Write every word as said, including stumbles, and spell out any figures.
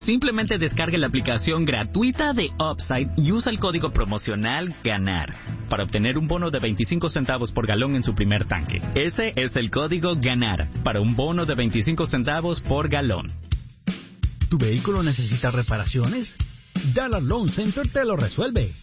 Simplemente descargue la aplicación gratuita de Upside y usa el código promocional GANAR para obtener un bono de veinticinco centavos por galón en su primer tanque. Ese es el código GANAR para un bono de veinticinco centavos por galón. ¿Tu vehículo necesita reparaciones? Dallas Loan Center te lo resuelve.